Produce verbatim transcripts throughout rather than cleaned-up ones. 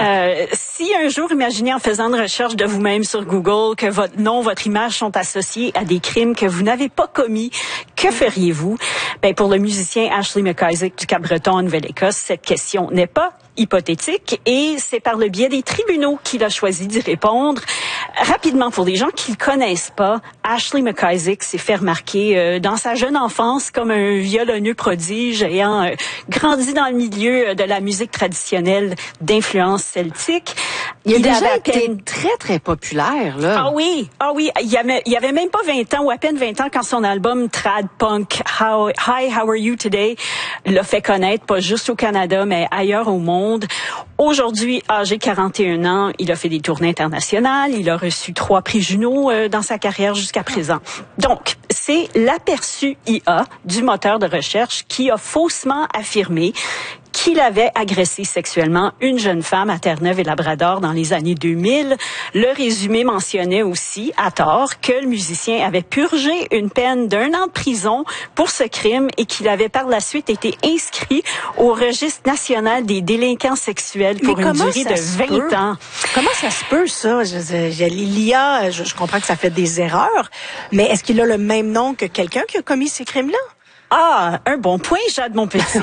Euh, si un jour, imaginez en faisant une recherche de vous-même sur Google que votre nom, votre image sont associés à des crimes que vous n'avez pas commis, que feriez-vous? Ben, pour le musicien Ashley McIsaac du Cap-Breton en Nouvelle-Écosse, cette question n'est pas hypothétique et c'est par le biais des tribunaux qu'il a choisi d'y répondre. Rapidement, pour les gens qui ne le connaissent pas, Ashley McIsaac s'est fait remarquer euh, dans sa jeune enfance comme un violonneux prodige ayant euh, grandi dans le milieu de la musique traditionnelle d'influence celtique. Il a il déjà avait été peine... très, très populaire, là. Ah oui, ah oui. Il y avait, il y avait même pas vingt ans ou à peine vingt ans quand son album Trad Punk How, Hi, How Are You Today l'a fait connaître, pas juste au Canada, mais ailleurs au monde. Aujourd'hui, âgé quarante et un ans, il a fait des tournées internationales. Il a reçu trois prix Juno euh, dans sa carrière jusqu'à présent. Donc, c'est l'aperçu I A du moteur de recherche qui a faussement affirmé qu'il avait agressé sexuellement une jeune femme à Terre-Neuve et Labrador dans les années deux mille. Le résumé mentionnait aussi, à tort, que le musicien avait purgé une peine d'un an de prison pour ce crime et qu'il avait par la suite été inscrit au registre national des délinquants sexuels pour une durée de vingt ans. Comment ça se peut, ça? Je, je, l'I A, je, je comprends que ça fait des erreurs, mais est-ce qu'il a le même nom que quelqu'un qui a commis ces crimes-là? Ah, un bon point, Jade, mon petit.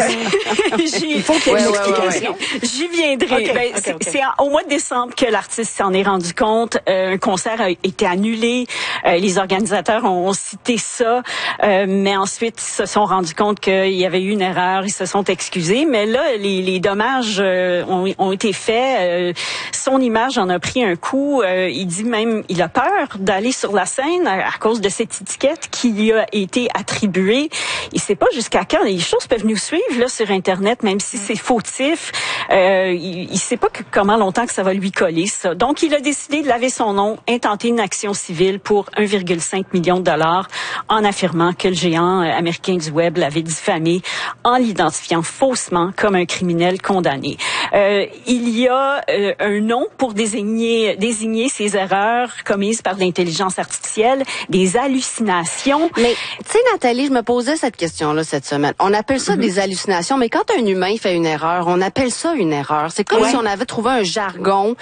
Il faut qu'il y ait une explication. J'y viendrai. Okay, ben, okay, c'est, okay. c'est en, au mois de décembre que l'artiste s'en est rendu compte. Euh, un concert a été annulé. Euh, les organisateurs ont, ont cité ça, euh, mais ensuite ils se sont rendus compte qu'il y avait eu une erreur. Ils se sont excusés, mais là, les, les dommages euh, ont, ont été faits. Euh, son image en a pris un coup. Euh, il dit même, il a peur d'aller sur la scène à, à cause de cette étiquette qui lui a été attribuée. Il sait pas jusqu'à quand les choses peuvent nous suivre là sur Internet, même si c'est fautif. Euh, il, il sait pas que, comment longtemps que ça va lui coller, ça. Donc, il a décidé de laver son nom, intenter une action civile pour un virgule cinq million de dollars en affirmant que le géant euh, américain du web l'avait diffamé en l'identifiant faussement comme un criminel condamné. Euh, il y a euh, un nom pour désigner, désigner ces erreurs commises par l'intelligence artificielle, des hallucinations. Mais, tu sais, Nathalie, je me posais cette question-là cette semaine. On appelle ça mm-hmm. des hallucinations, mais quand un humain fait une erreur, on appelle ça une erreur. C'est comme ouais. si on avait trouvé un jargon,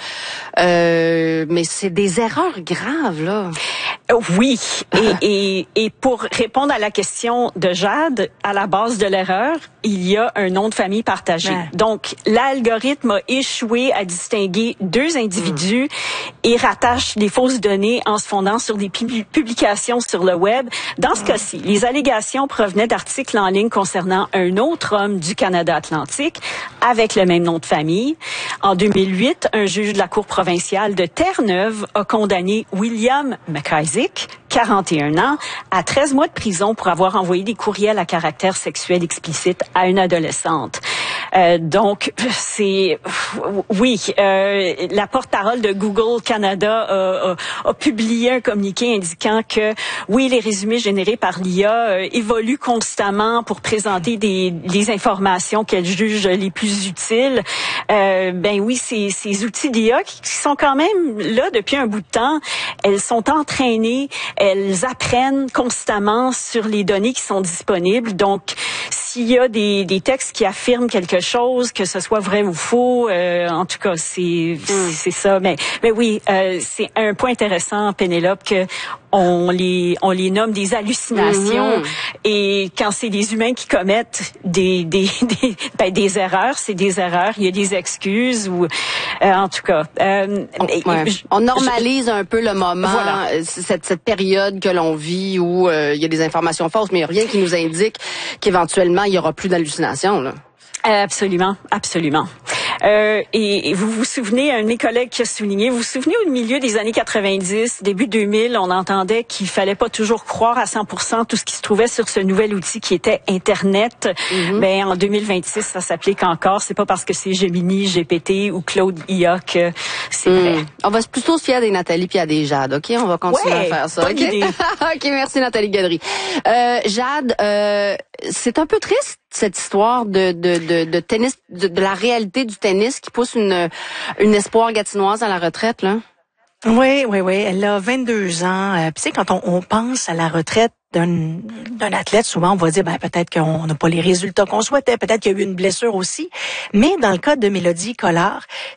euh, mais c'est des erreurs graves, là. Oui, et, et, et pour répondre à la question de Jade, à la base de l'erreur, il y a un nom de famille partagé. Ouais. Donc, l'algorithme a échoué à distinguer deux individus mmh. et rattache les fausses données en se fondant sur des publications sur le web. Dans ce mmh. cas-ci, les allégations provenaient d'articles en ligne concernant un autre homme du Canada Atlantique avec le même nom de famille. En deux mille huit, un juge de la Cour provinciale de Terre-Neuve a condamné William McIsaac, quarante et un ans, à treize mois de prison pour avoir envoyé des courriels à caractère sexuel explicite à une adolescente. Euh, donc, c'est... Oui, euh, la porte-parole de Google Canada a, a, a publié un communiqué indiquant que, oui, les résumés générés par l'I A euh, évoluent constamment pour présenter des, des informations qu'elle juge les plus utiles. Euh, ben oui, ces, ces outils d'I A qui, qui sont quand même là depuis un bout de temps, elles sont entraînées, elles apprennent constamment sur les données qui sont disponibles. Donc, s'il y a des, des textes qui affirment quelque chose, que ce soit vrai ou faux, euh, en tout cas, c'est mm. c'est ça. Mais mais oui, euh, c'est un point intéressant, Pénélope, que on les on les nomme des hallucinations. Mm-hmm. Et quand c'est des humains qui commettent des des des, ben, des erreurs, c'est des erreurs. Il y a des excuses ou euh, en tout cas. Euh, on, ouais. je, on normalise je, un peu le moment, voilà. cette cette période que l'on vit où euh, il y a des informations fausses, mais il n'y a rien qui nous indique qu'éventuellement il y aura plus d'hallucinations, là. Absolument, absolument. Euh, et, et vous vous souvenez, un de mes collègues qui a souligné, vous vous souvenez au milieu des années quatre-vingt-dix, début deux mille, on entendait qu'il fallait pas toujours croire à cent pour cent tout ce qui se trouvait sur ce nouvel outil qui était Internet. Mm-hmm. Ben, en deux mille vingt-six, ça s'applique encore. C'est pas parce que c'est Gemini, G P T ou Claude I A que c'est mm. vrai. On va plutôt se fier des Nathalie puis à des Jade, OK? On va continuer ouais, à faire ça. OK, OK, merci Nathalie Gadry. Euh, Jade, euh, c'est un peu triste cette histoire de de de, de tennis, de, de la réalité du tennis qui pousse une une espoir gatinoise à la retraite, là. Oui, oui, oui. Elle a vingt-deux ans. Euh, puis tu sais, quand on, on pense à la retraite d'un d'un athlète, souvent on va dire ben peut-être qu'on n'a pas les résultats qu'on souhaitait, peut-être qu'il y a eu une blessure aussi. Mais dans le cas de Mélodie Collard,